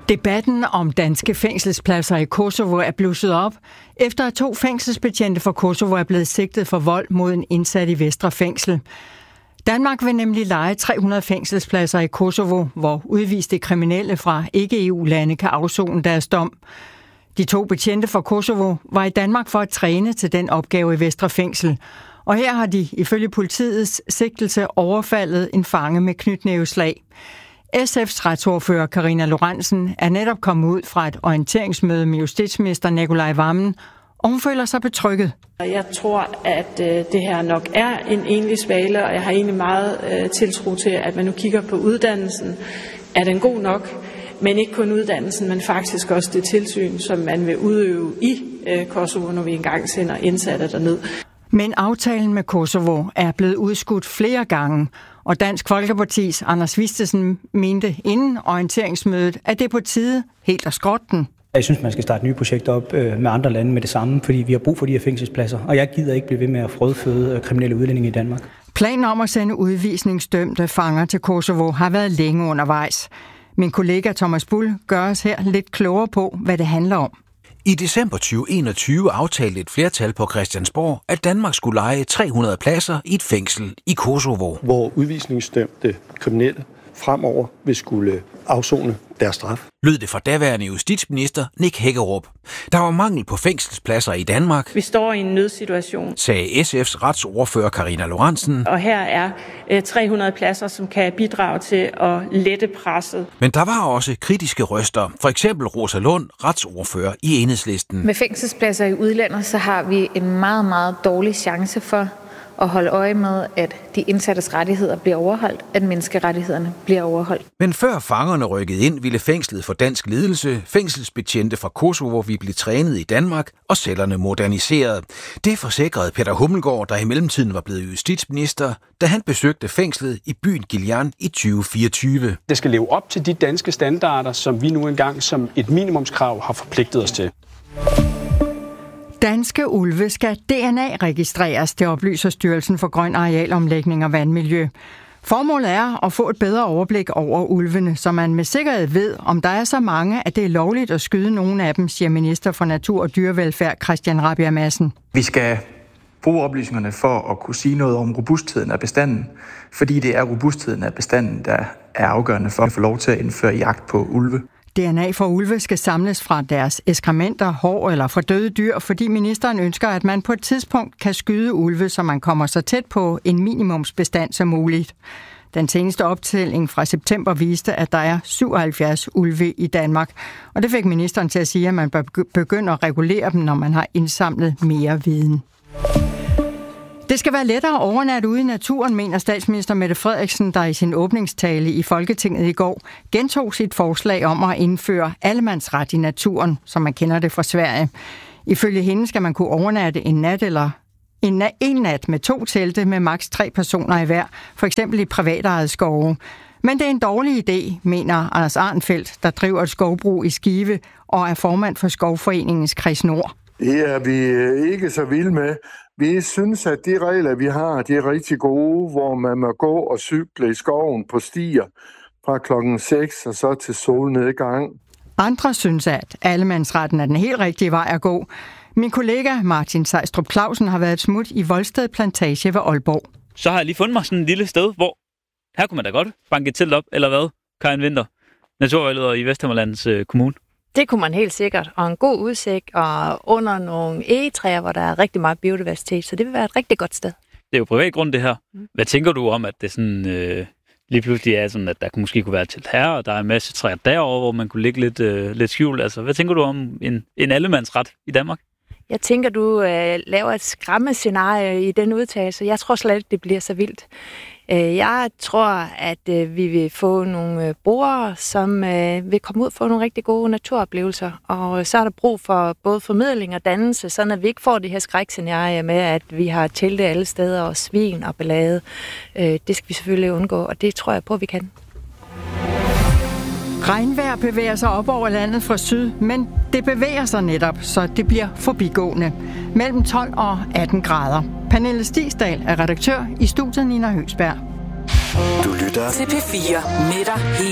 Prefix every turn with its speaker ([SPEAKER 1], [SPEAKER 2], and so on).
[SPEAKER 1] Debatten om danske fængselspladser i Kosovo er blusset op, efter at 2 fængselsbetjente fra Kosovo er blevet sigtet for vold mod en indsat i Vestre Fængsel. Danmark vil nemlig leje 300 fængselspladser i Kosovo, hvor udviste kriminelle fra ikke-EU-lande kan afsone deres dom. De 2 betjente fra Kosovo var i Danmark for at træne til den opgave i Vestre Fængsel, og her har de ifølge politiets sigtelse overfaldet en fange med knytnæveslag. SF's retsordfører Karina Lorentzen er netop kommet ud fra et orienteringsmøde med justitsminister Nicolai Wammen, og hun føler sig betrygget.
[SPEAKER 2] Jeg tror, at det her nok er en enlig svale, og jeg har egentlig meget tiltro til, at man nu kigger på uddannelsen. Er den god nok? Men ikke kun uddannelsen, men faktisk også det tilsyn, som man vil udøve i Kosovo, når vi engang sender indsatte derned.
[SPEAKER 1] Men aftalen med Kosovo er blevet udskudt flere gange, og Dansk Folkepartis Anders Vistesen mente inden orienteringsmødet, at det er på tide helt at skrotte den.
[SPEAKER 3] Jeg synes, man skal starte nye projekter op med andre lande med det samme, fordi vi har brug for de her fængselspladser, og jeg gider ikke blive ved med at frødføde kriminelle udlændinge i Danmark.
[SPEAKER 1] Planen om at sende udvisningsdømte fanger til Kosovo har været længe undervejs. Min kollega Thomas Bull gør os her lidt klogere på, hvad det handler om.
[SPEAKER 4] I december 2021 aftalte et flertal på Christiansborg, at Danmark skulle leje 300 pladser i et fængsel i Kosovo.
[SPEAKER 5] Hvor udvisningsdømte kriminelle fremover vil skulle afsone deres straf.
[SPEAKER 4] Lød det fra daværende justitsminister Nick Hækkerup. Der var mangel på fængselspladser i Danmark.
[SPEAKER 2] Vi står i en nødsituation,
[SPEAKER 4] sagde SF's retsordfører Karina Lorentzen.
[SPEAKER 2] og her er 300 pladser, som kan bidrage til at lette presset.
[SPEAKER 4] Men der var også kritiske røster. For eksempel Rosa Lund, retsordfører i Enhedslisten.
[SPEAKER 6] Med fængselspladser i udlandet, så har vi en meget, meget dårlig chance for at holde øje med, at de indsattes rettigheder bliver overholdt, at menneskerettighederne bliver overholdt.
[SPEAKER 4] Men før fangerne rykkede ind, ville fængslet for dansk ledelse, fængselsbetjente fra Kosovo ville blive trænet i Danmark og cellerne moderniseret. Det forsikrede Peter Hummelgaard, der i mellemtiden var blevet justitsminister, da han besøgte fængslet i byen Giljan i 2024.
[SPEAKER 7] Det skal leve op til de danske standarder, som vi nu engang som et minimumskrav har forpligtet os til.
[SPEAKER 1] Danske ulve skal DNA-registreres, det oplyser Styrelsen for Grøn Arealomlægning og Vandmiljø. Formålet er at få et bedre overblik over ulvene, så man med sikkerhed ved, om der er så mange, at det er lovligt at skyde nogle af dem, siger minister for Natur og Dyrevelfærd Christian Rabjerg Madsen.
[SPEAKER 8] Vi skal bruge oplysningerne for at kunne sige noget om robustheden af bestanden, fordi det er robustheden af bestanden, der er afgørende for at få lov til at indføre jagt på ulve.
[SPEAKER 1] DNA fra ulve skal samles fra deres ekskrementer, hår eller fra døde dyr, fordi ministeren ønsker, at man på et tidspunkt kan skyde ulve, så man kommer så tæt på en minimumsbestand som muligt. Den seneste optælling fra september viste, at der er 77 ulve i Danmark, og det fik ministeren til at sige, at man bør begynde at regulere dem, når man har indsamlet mere viden. Det skal være lettere at overnatte ude i naturen, mener statsminister Mette Frederiksen, der i sin åbningstale i Folketinget i går gentog sit forslag om at indføre allemandsret i naturen, som man kender det fra Sverige. Ifølge hende skal man kunne overnatte en nat eller en nat med 2 telte med maks 3 personer i hver, for eksempel i privatejede skove. Men det er en dårlig idé, mener Anders Arnfeldt, der driver et skovbrug i Skive og er formand for Skovforeningens Kreds Nord.
[SPEAKER 9] Det er vi ikke så vilde med. Vi synes, at de regler, vi har, de er rigtig gode, hvor man må gå og cykle i skoven på stier fra klokken 6 og så til solnedgang.
[SPEAKER 1] Andre synes, at allemandsretten er den helt rigtige vej at gå. Min kollega Martin Sejstrup Clausen har været et smut i Voldsted Plantage ved Aalborg.
[SPEAKER 10] Så har jeg lige fundet mig sådan et lille sted, hvor her kunne man da godt banke et telt op, eller hvad, Karin Winther, naturvejleder i Vesthimmerlands Kommune.
[SPEAKER 11] Det kunne man helt sikkert, og en god udsigt, og under nogle egetræer, hvor der er rigtig meget biodiversitet, så det vil være et rigtig godt sted.
[SPEAKER 10] Det er jo privat grund, det her. Hvad tænker du om, at det sådan, lige pludselig er sådan, at der måske kunne være et telt her, og der er en masse træer derovre, hvor man kunne ligge lidt skjult? Altså, hvad tænker du om en allemandsret i Danmark?
[SPEAKER 11] Jeg tænker, du laver et skræmmescenarie i den udtalelse. Jeg tror slet ikke, det bliver så vildt. Jeg tror, at vi vil få nogle brugere, som vil komme ud og få nogle rigtig gode naturoplevelser. Og så er der brug for både formidling og dannelse, sådan at vi ikke får det her skrækscenarie med, at vi har telte alle steder og svin og ballade. Det skal vi selvfølgelig undgå, og det tror jeg på, at vi kan.
[SPEAKER 1] Regnvejr bevæger sig op over landet fra syd, men det bevæger sig netop, så det bliver forbigående. Mellem 12 og 18 grader. Pernille Stigsdal er redaktør, i studiet Nina Høgsberg.
[SPEAKER 12] Du lytter til P4 med dig hele